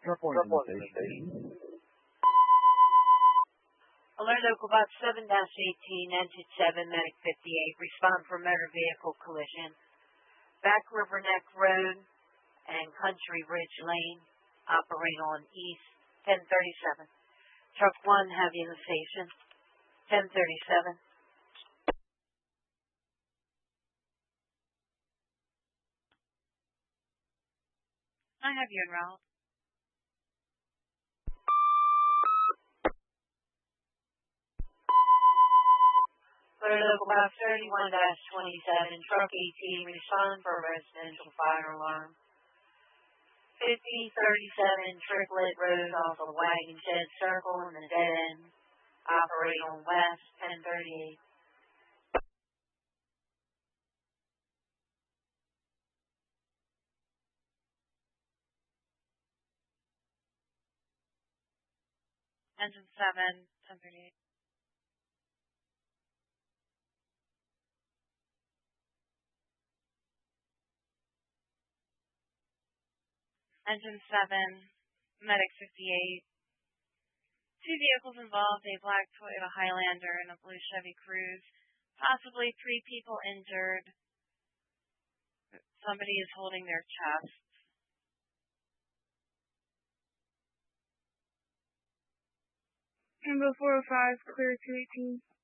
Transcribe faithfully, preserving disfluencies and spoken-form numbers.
Reporting station. Alert local box seven eighteen, engine seven, medic fifty-eight, respond for motor vehicle collision. Back River Neck Road and Country Ridge Lane, operate on East ten thirty-seven. Truck one, have you in the station. ten thirty-seven. I have you en route. Alert local box thirty-one twenty-seven, truck eighteen, respond for residential fire alarm. fifty thirty-seven Triplet Road off of Wagon Shed Circle in the dead end. Operate on West ten thirty-eight. Engine seven, ten thirty-eight. Engine seven, medic fifty-eight. Two vehicles involved, a black Toyota Highlander and a blue Chevy Cruze. Possibly three people injured. Somebody is holding their chest. Rainbow four oh five, clear two eighteen.